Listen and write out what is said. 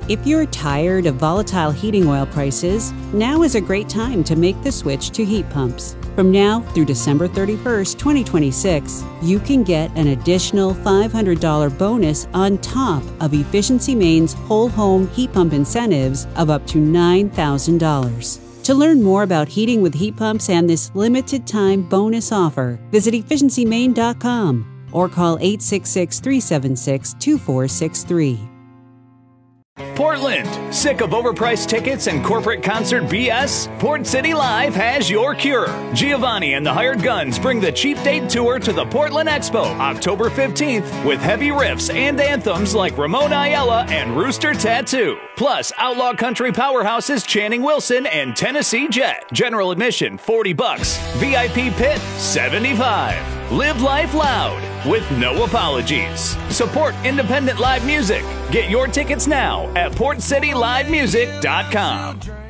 If you're tired of volatile heating oil prices, now is a great time to make the switch to heat pumps. From now through December 31st, 2026, you can get an additional $500 bonus on top of Efficiency Maine's whole home heat pump incentives of up to $9,000. To learn more about heating with heat pumps and this limited time bonus offer, visit efficiencymaine.com or call 866-376-2463. Portland, sick of overpriced tickets and corporate concert BS? Port City Live has your cure. Giovanni and the Hired Guns bring the Cheap Date Tour to the Portland Expo October 15th with heavy riffs and anthems like Ramon Ayala and Rooster Tattoo. Plus, outlaw country powerhouses Channing Wilson and Tennessee Jet. General admission $40. VIP pit $75. Live life loud with no apologies. Support independent live music. Get your tickets now at PortCityLiveMusic.com.